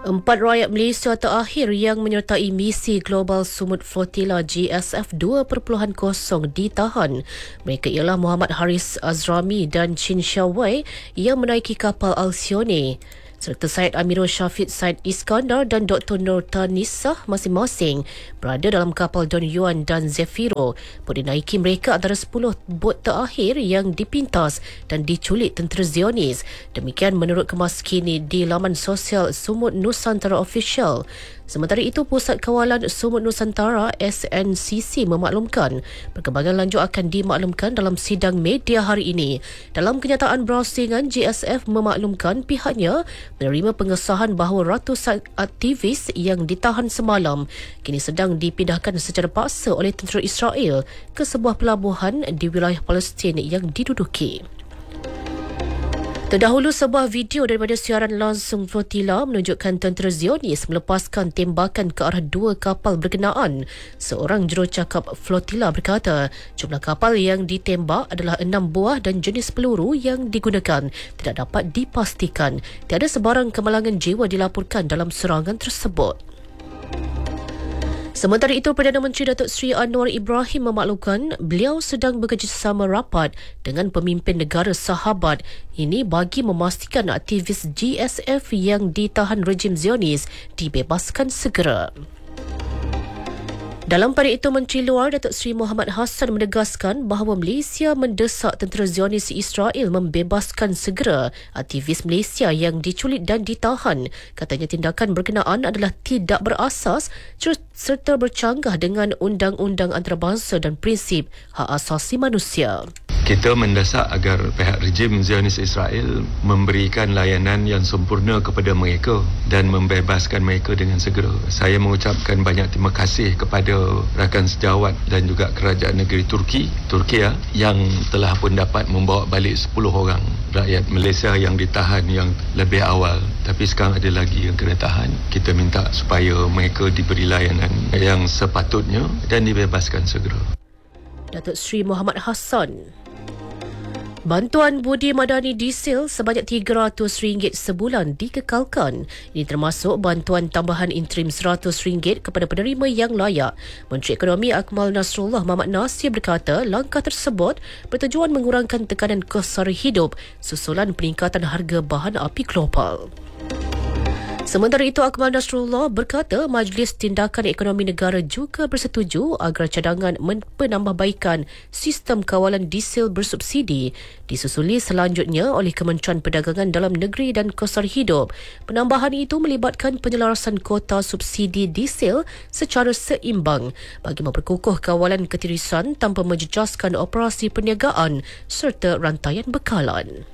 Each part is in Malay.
Empat rakyat Malaysia terakhir yang menyertai misi Global Sumut Flotilla GSF 2.0 ditahan. Mereka ialah Muhammad Haris Azrami dan Chin Xiao Wei yang menaiki kapal Alcyone, serta Syed Amirul Syafiq Syed Iskandar dan Dr. Nur Tanisah masing-masing berada dalam kapal Don Yuan dan Zefiro. Dinaiki mereka antara 10 bot terakhir yang dipintas dan diculik tentera Zionis. Demikian menurut kemas kini di laman sosial Sumut Nusantara Official. Sementara itu, Pusat Kawalan Sumut Nusantara SNCC memaklumkan perkembangan lanjut akan dimaklumkan dalam sidang media hari ini. Dalam kenyataan browsingan, GSF memaklumkan pihaknya menerima pengesahan bahawa ratusan aktivis yang ditahan semalam kini sedang dipindahkan secara paksa oleh tentera Israel ke sebuah pelabuhan di wilayah Palestin yang diduduki. Terdahulu, sebuah video daripada siaran langsung flotilla menunjukkan tentera Zionis melepaskan tembakan ke arah dua kapal berkenaan. Seorang jurucakap flotilla berkata jumlah kapal yang ditembak adalah 6 buah dan jenis peluru yang digunakan tidak dapat dipastikan. Tiada sebarang kemalangan jiwa dilaporkan dalam serangan tersebut. Sementara itu, Perdana Menteri Datuk Seri Anwar Ibrahim memaklumkan beliau sedang bekerjasama rapat dengan pemimpin negara sahabat ini bagi memastikan aktivis GSF yang ditahan rejim Zionis dibebaskan segera. Dalam pada itu, Menteri Luar Datuk Seri Muhammad Hassan menegaskan bahawa Malaysia mendesak tentera Zionis Israel membebaskan segera aktivis Malaysia yang diculik dan ditahan. Katanya tindakan berkenaan adalah tidak berasas serta bercanggah dengan undang-undang antarabangsa dan prinsip hak asasi manusia. Kita mendesak agar pihak rejim Zionis Israel memberikan layanan yang sempurna kepada mereka dan membebaskan mereka dengan segera. Saya mengucapkan banyak terima kasih kepada rakan sejawat dan juga kerajaan negeri Turki yang telah pun dapat membawa balik 10 orang rakyat Malaysia yang ditahan yang lebih awal. Tapi sekarang ada lagi yang kena tahan. Kita minta supaya mereka diberi layanan yang sepatutnya dan dibebaskan segera. Datuk Seri Muhammad Hassan. Bantuan budi madani diesel sebanyak RM300 sebulan dikekalkan. Ini termasuk bantuan tambahan interim RM100 kepada penerima yang layak. Menteri Ekonomi Akmal Nasrullah Mahmad Nasir berkata langkah tersebut bertujuan mengurangkan tekanan kos sara hidup susulan peningkatan harga bahan api global. Sementara itu, Akmal Nasrullah berkata Majlis Tindakan Ekonomi Negara juga bersetuju agar cadangan penambahbaikan sistem kawalan diesel bersubsidi disusuli selanjutnya oleh Kementerian Perdagangan Dalam Negeri dan Kos Sara Hidup. Penambahan itu melibatkan penyelarasan kota subsidi diesel secara seimbang bagi memperkukuh kawalan ketirisan tanpa menjejaskan operasi perniagaan serta rantaian bekalan.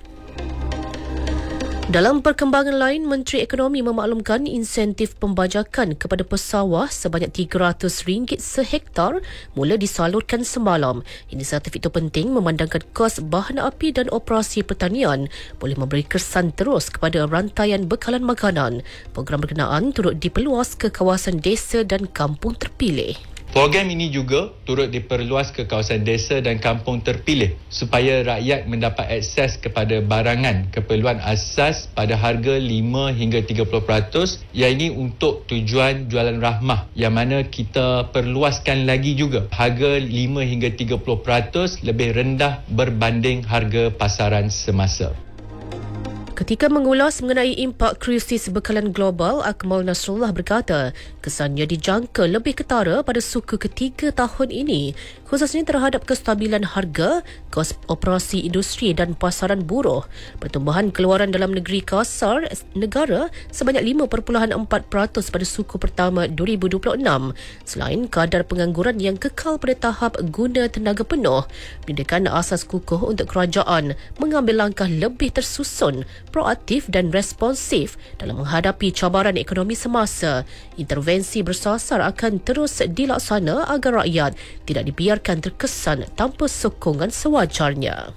Dalam perkembangan lain, Menteri Ekonomi memaklumkan insentif pembajakan kepada pesawah sebanyak RM300 sehektar mula disalurkan semalam. Inisiatif itu penting memandangkan kos bahan api dan operasi pertanian boleh memberi kesan terus kepada rantaian bekalan makanan. Program berkenaan turut diperluas ke kawasan desa dan kampung terpilih. Program ini juga turut diperluas ke kawasan desa dan kampung terpilih supaya rakyat mendapat akses kepada barangan keperluan asas pada harga 5 hingga 30%, yang ini untuk tujuan jualan rahmah, yang mana kita perluaskan lagi juga harga 5 hingga 30% lebih rendah berbanding harga pasaran semasa. Ketika mengulas mengenai impak krisis bekalan global, Akmal Nasrullah berkata kesannya dijangka lebih ketara pada suku ketiga tahun ini, khususnya terhadap kestabilan harga, kos operasi industri dan pasaran buruh. Pertumbuhan keluaran dalam negeri kasar negara sebanyak 5.4% pada suku pertama 2026. Selain kadar pengangguran yang kekal pada tahap guna tenaga penuh, menjadikan asas kukuh untuk kerajaan mengambil langkah lebih tersusun, proaktif dan responsif dalam menghadapi cabaran ekonomi semasa. Intervensi bersasar akan terus dilaksana agar rakyat tidak dibiarkan terkesan tanpa sokongan sewajarnya.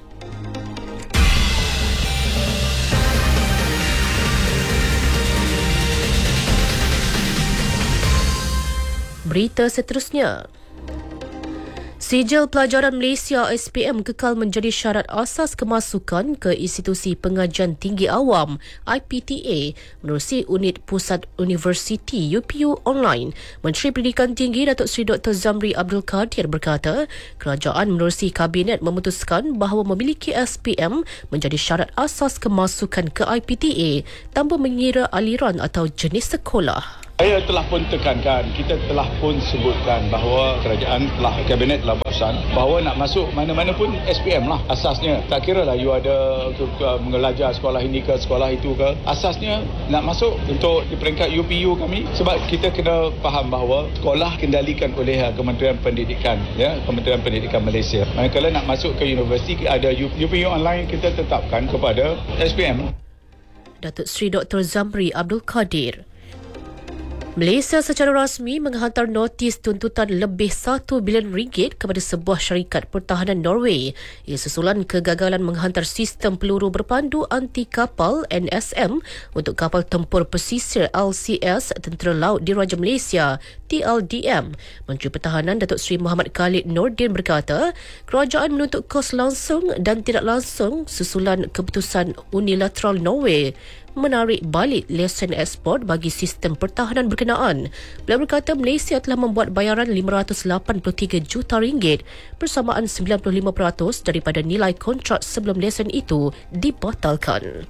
Berita seterusnya. Sijil Pelajaran Malaysia SPM kekal menjadi syarat asas kemasukan ke Institusi Pengajian Tinggi Awam IPTA menerusi Unit Pusat Universiti UPU Online. Menteri Pendidikan Tinggi Datuk Seri Dr. Zamri Abdul Kadir berkata, kerajaan menerusi Kabinet memutuskan bahawa memiliki SPM menjadi syarat asas kemasukan ke IPTA tanpa mengira aliran atau jenis sekolah. Saya telah pun tekankan, kita telah pun sebutkan bahawa kerajaan telah, Kabinet telah berkeputusan bahawa nak masuk mana-mana pun SPM lah asasnya. Tak kira lah you ada mengajar sekolah ini ke sekolah itu ke. Asasnya nak masuk untuk di peringkat UPU kami, sebab kita kena faham bahawa sekolah kendalikan oleh Kementerian Pendidikan, ya, Kementerian Pendidikan Malaysia. Manakala nak masuk ke universiti ada UPU online, kita tetapkan kepada SPM. Datuk Seri Dr. Zamri Abdul Kadir. Malaysia secara rasmi menghantar notis tuntutan lebih RM1 bilion kepada sebuah syarikat pertahanan Norway. Ia susulan kegagalan menghantar sistem peluru berpandu anti kapal NSM untuk kapal tempur pesisir LCS Tentera Laut Diraja Malaysia TLDM. Menteri Pertahanan Datuk Seri Muhammad Khalid Nordin berkata, kerajaan menuntut kos langsung dan tidak langsung susulan keputusan unilateral Norway menarik balik lesen ekspor bagi sistem pertahanan berkenaan. Beliau berkata Malaysia telah membuat bayaran RM583 juta bersamaan 95% daripada nilai kontrak sebelum lesen itu dibatalkan.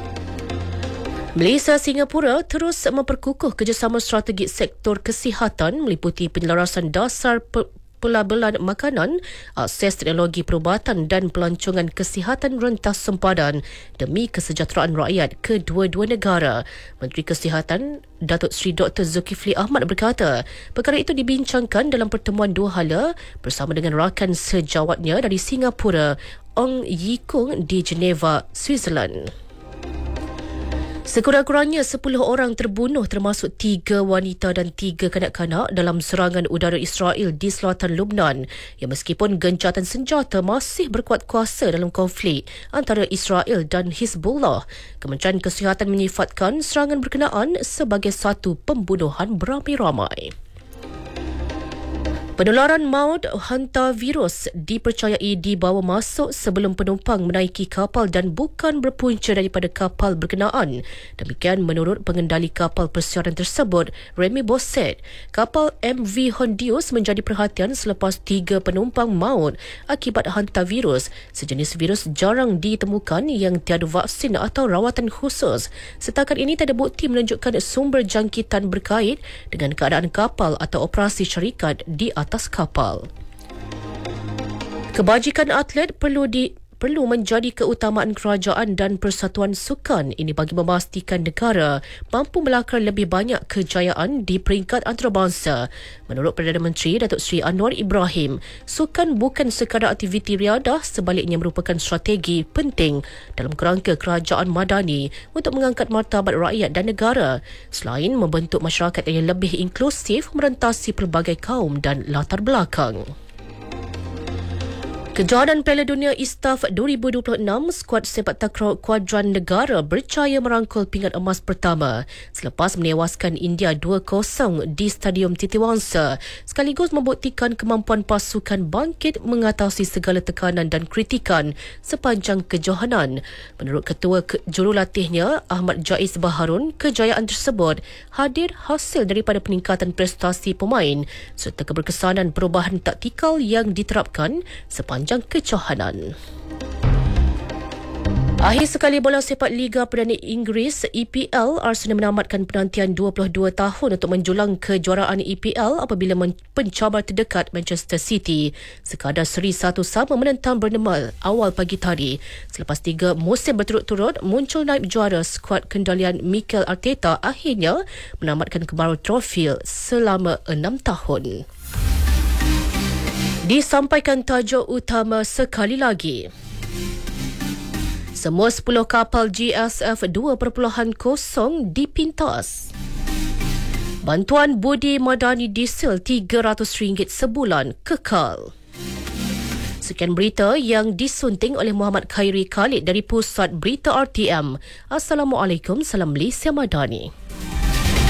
Malaysia Singapura terus memperkukuh kerjasama strategik sektor kesihatan meliputi penyelarasan dasar pelabelan makanan, akses teknologi perubatan dan pelancongan kesihatan rentas sempadan demi kesejahteraan rakyat kedua-dua negara. Menteri Kesihatan Datuk Seri Dr. Zulkifli Ahmad berkata, perkara itu dibincangkan dalam pertemuan dua hala bersama dengan rakan sejawatnya dari Singapura, Ong Yi Kung di Geneva, Switzerland. Sekurang-kurangnya 10 orang terbunuh termasuk 3 wanita dan 3 kanak-kanak dalam serangan udara Israel di selatan Lebanon yang meskipun gencatan senjata masih berkuat kuasa dalam konflik antara Israel dan Hizbullah. Kementerian Kesihatan menyifatkan serangan berkenaan sebagai satu pembunuhan beramai-ramai. Penularan maut hantavirus dipercayai dibawa masuk sebelum penumpang menaiki kapal dan bukan berpunca daripada kapal berkenaan. Demikian menurut pengendali kapal persiaran tersebut, Remy Bosset. Kapal MV Hondius menjadi perhatian selepas 3 penumpang maut akibat hantavirus, sejenis virus jarang ditemukan yang tiada vaksin atau rawatan khusus. Setakat ini tak ada bukti menunjukkan sumber jangkitan berkait dengan keadaan kapal atau operasi syarikat di atas kapal. Kebajikan atlet perlu menjadi keutamaan kerajaan dan persatuan sukan. Ini bagi memastikan negara mampu melakar lebih banyak kejayaan di peringkat antarabangsa. Menurut Perdana Menteri Datuk Seri Anwar Ibrahim, sukan bukan sekadar aktiviti riadah, sebaliknya merupakan strategi penting dalam kerangka kerajaan madani untuk mengangkat martabat rakyat dan negara, selain membentuk masyarakat yang lebih inklusif merentasi pelbagai kaum dan latar belakang. Kejohanan Piala Dunia ISTAF 2026, skuad sepak takraw kuadran negara berjaya merangkul pingat emas pertama selepas menewaskan India 2-0 di Stadium Titiwangsa, sekaligus membuktikan kemampuan pasukan bangkit mengatasi segala tekanan dan kritikan sepanjang kejohanan. Menurut Ketua Jurulatihnya Ahmad Jaiz Baharun, kejayaan tersebut hadir hasil daripada peningkatan prestasi pemain serta keberkesanan perubahan taktikal yang diterapkan sepanjang kejohanan. Akhir sekali bola sepak Liga Perdana Inggeris EPL, Arsenal menamatkan penantian 22 tahun untuk menjulang kejuaraan EPL apabila pencabar terdekat Manchester City sekadar seri 1-1 menentang Bournemouth awal pagi tadi. Selepas 3 musim berturut-turut muncul naib juara, skuad kendalian Mikel Arteta akhirnya menamatkan kebaru trofi selama 6 tahun. Disampaikan tajuk utama sekali lagi. Semua 10 kapal GSF 2.0 dipintas. Bantuan budi madani diesel RM300 sebulan kekal. Sekian berita yang disunting oleh Muhammad Khairi Khalid dari Pusat Berita RTM. Assalamualaikum, salam Malaysia Madani.